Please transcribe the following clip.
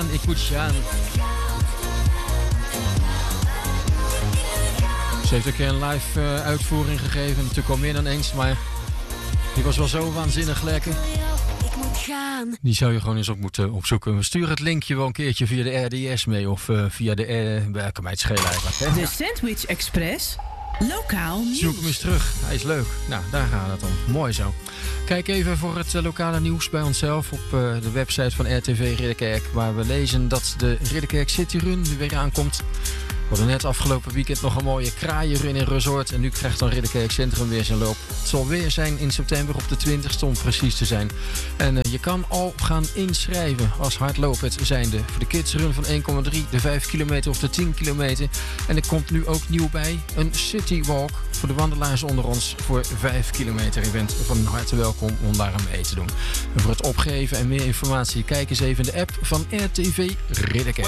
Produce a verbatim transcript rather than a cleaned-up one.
ik moet gaan. Ze heeft ook een live uh, uitvoering gegeven, natuurlijk al meer dan eens, maar die was wel zo waanzinnig lekker. Die zou je gewoon eens op moeten opzoeken. We sturen het linkje wel een keertje via de R D S mee of uh, via de... Uh, kan mij het schelen eigenlijk. Hè? De Sandwich Express, lokaal nieuws. Zoek hem eens terug, hij is leuk. Nou, daar gaat het om. Mooi zo. Kijk even voor het uh, lokale nieuws bij onszelf op uh, de website van R T V Ridderkerk, waar we lezen dat de Ridderkerk City Run er weer aankomt. We hadden net afgelopen weekend nog een mooie kraaienrun in Resort. En nu krijgt dan Ridderkerk Centrum weer zijn loop. Het zal weer zijn in september op de twintigste om precies te zijn. En uh, je kan al gaan inschrijven als hardlopers zijnde. Voor de kidsrun van één komma drie, de vijf kilometer of de tien kilometer. En er komt nu ook nieuw bij een citywalk voor de wandelaars onder ons voor vijf kilometer. Je bent van harte welkom om daar aan mee te doen. En voor het opgeven en meer informatie kijk eens even in de app van R T V Ridderkerk.